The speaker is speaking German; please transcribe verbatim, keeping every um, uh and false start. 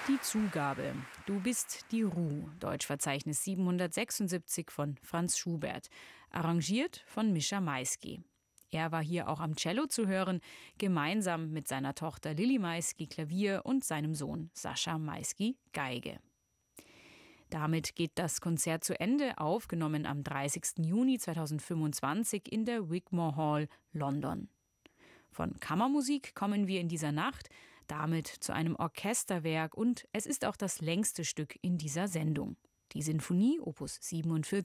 Die Zugabe. Du bist die Ruh. Deutschverzeichnis siebenhundertsechsundsiebzig von Franz Schubert. Arrangiert von Mischa Maisky. Er war hier auch am Cello zu hören, gemeinsam mit seiner Tochter Lilly Maisky Klavier und seinem Sohn Sascha Maisky Geige. Damit geht das Konzert zu Ende, aufgenommen am dreißigsten Juni zweitausendfünfundzwanzig in der Wigmore Hall, London. Von Kammermusik kommen wir in dieser Nacht damit zu einem Orchesterwerk und es ist auch das längste Stück in dieser Sendung. Die Sinfonie Opus siebenundvierzig